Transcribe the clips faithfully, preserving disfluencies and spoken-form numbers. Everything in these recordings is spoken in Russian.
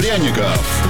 Пряников.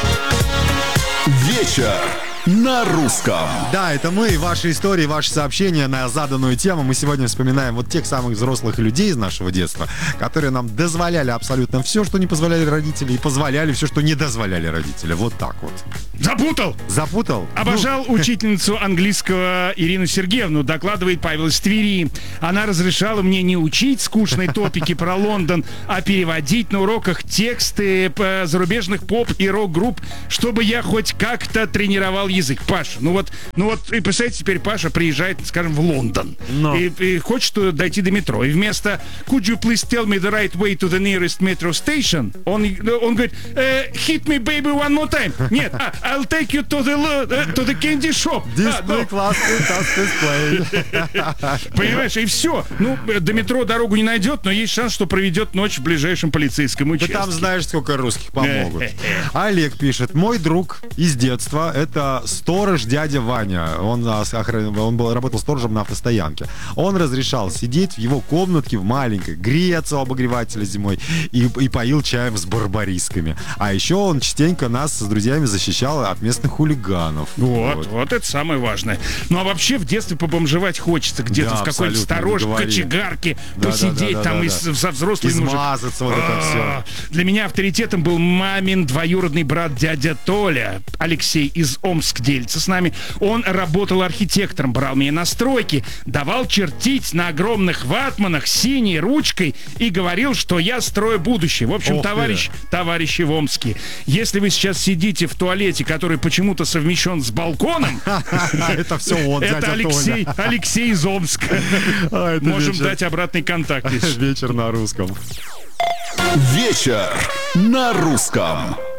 Вечер на русском. Да, это мы, ваши истории, ваши сообщения на заданную тему. Мы сегодня вспоминаем вот тех самых взрослых людей из нашего детства, которые нам дозволяли абсолютно все, что не позволяли родители, и позволяли все, что не дозволяли родители. Вот так вот. Запутал! Запутал? Обожал ну... учительницу английского Ирину Сергеевну, докладывает Павел из Твери. Она разрешала мне не учить скучные топики про Лондон, а переводить на уроках тексты зарубежных поп и рок-групп, чтобы я хоть как-то тренировал язык. Паша, ну вот, ну вот, и представьте, теперь Паша приезжает, скажем, в Лондон Но. и, и хочет дойти до метро. И вместо «Could you please tell me the right way to the nearest metro station?» Он, он говорит э, «Hit me, baby, one more time». Нет, а, «I'll take you to the, uh, to the candy shop». Display классный, дисплей. Понимаешь, и все. Ну, до метро дорогу не найдет, но есть шанс, что проведет ночь в ближайшем полицейском участке. Ты там знаешь, сколько русских помогут. Олег пишет: мой друг из детства — это сторож дядя Ваня. Он, он был, работал сторожем на автостоянке. Он разрешал сидеть в его комнатке в маленькой, греться у обогревателя зимой и, и поил чаем с барбарисками. А еще он частенько нас с друзьями защищал от местных хулиганов. Вот, вот, вот это самое важное. Ну а вообще в детстве побомжевать хочется где-то, да, в какой-то сторожке, кочегарке, да, посидеть да, да, там да, да, и да. со взрослыми мужиками. Измазаться вот это все. Для меня авторитетом был мамин двоюродный брат дядя Толя, Алексей из Омск делится с нами. Он работал архитектором, брал меня на стройки, давал чертить на огромных ватманах синей ручкой и говорил, что я строю будущее. В общем, Ох товарищ, ты. товарищи в Омске, если вы сейчас сидите в туалете, который почему-то совмещен с балконом, это все он, это Алексей, Алексей из Омска. Можем дать обратный контакт. Вечер на русском. Вечер на русском.